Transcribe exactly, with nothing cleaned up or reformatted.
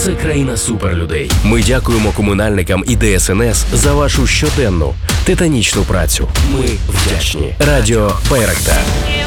Це країна суперлюдей. Ми дякуємо комунальникам і Де Ес Ен Ес за вашу щоденну титанічну працю. Ми вдячні. Радіо Байрактар.